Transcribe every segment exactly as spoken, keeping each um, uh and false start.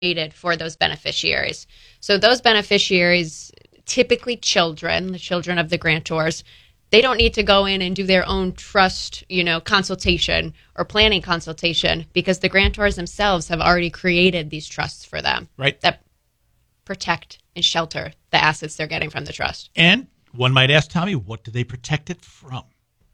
created for those beneficiaries. So those beneficiaries, typically children, the children of the grantors, they don't need to go in and do their own trust, you know, consultation or planning consultation because the grantors themselves have already created these trusts for them. Right. That protect and shelter the assets they're getting from the trust. And one might ask, Tommy, what do they protect it from?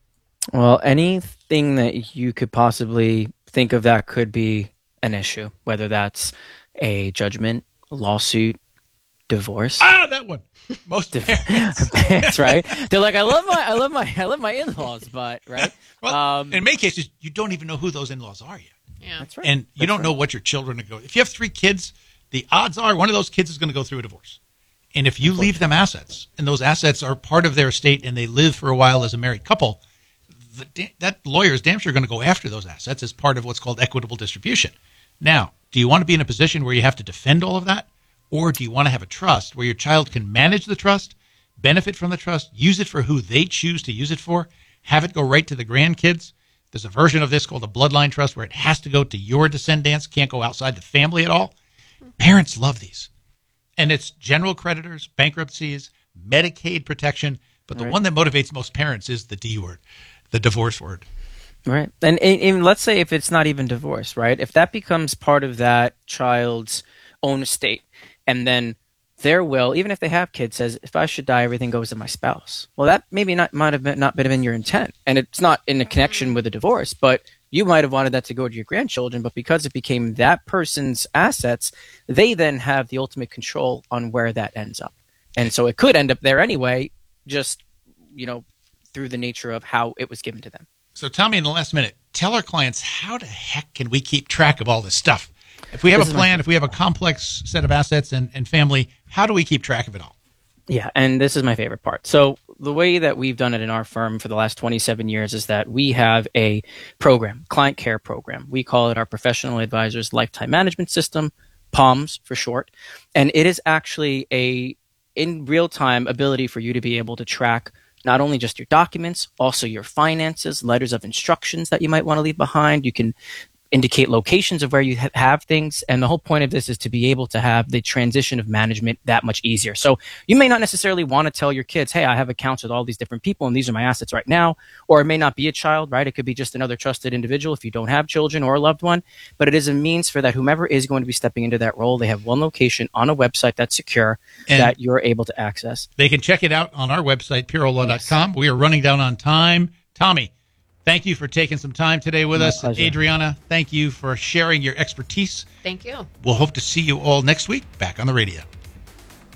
Well, anything that you could possibly think of that could be an issue, whether that's a judgment, lawsuit, divorce. Ah, that one. Most parents. Parents, right? They're like, I love my, I love my, I love my in-laws, but right. Well, um, in many cases, you don't even know who those in-laws are yet. Yeah, that's right. And you That's don't right. know what your children are going. If you have three kids, the odds are one of those kids is going to go through a divorce. And if you leave them assets, and those assets are part of their estate, and they live for a while as a married couple, the, that lawyer is damn sure going to go after those assets as part of what's called equitable distribution. Now, do you want to be in a position where you have to defend all of that? Or do you want to have a trust where your child can manage the trust, benefit from the trust, use it for who they choose to use it for, have it go right to the grandkids? There's a version of this called a bloodline trust where it has to go to your descendants, can't go outside the family at all. Parents love these. And it's general creditors, bankruptcies, Medicaid protection. But the Right. one that motivates most parents is the D word, the divorce word. Right. And, and, and let's say if it's not even divorce, right? If that becomes part of that child's own estate, and then their will, even if they have kids, says, if I should die, everything goes to my spouse. Well, that maybe not might have been, not been in your intent. And it's not in a connection with a divorce, but you might have wanted that to go to your grandchildren. But because it became that person's assets, they then have the ultimate control on where that ends up. And so it could end up there anyway, just, you know, through the nature of how it was given to them. So Tommy, in the last minute, tell our clients, how the heck can we keep track of all this stuff? If we have This a is my plan, if we have a complex set of assets and, and family, how do we keep track of it all? Yeah, and this is my favorite part. So the way that we've done it in our firm for the last twenty-seven years is that we have a program, client care program. We call it our Professional Advisors Lifetime Management System, PALMS for short. And it is actually a in real time ability for you to be able to track not only just your documents, also your finances, letters of instructions that you might want to leave behind. You can indicate locations of where you ha- have things. And the whole point of this is to be able to have the transition of management that much easier. So you may not necessarily want to tell your kids, hey, I have accounts with all these different people and these are my assets right now. Or it may not be a child, right? It could be just another trusted individual if you don't have children or a loved one. But it is a means for that whomever is going to be stepping into that role, they have one location on a website that's secure And that you're able to access. they can check it out on our website, puro law dot com. We are running down on time. Tommy, thank you for taking some time today with My us. pleasure. Adriana, thank you for sharing your expertise. Thank you. We'll hope to see you all next week back on the radio.